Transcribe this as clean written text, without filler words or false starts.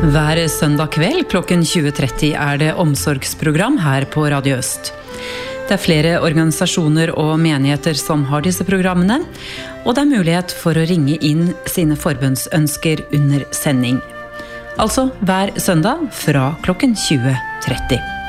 Hver søndag kveld klokken 20:30 det omsorgsprogram her på Radio Øst. Det flere organisasjoner og menigheter som har disse programmene, og det mulighet for å ringe inn sine forbundsønsker under sending. Altså hver søndag fra klokken 20:30.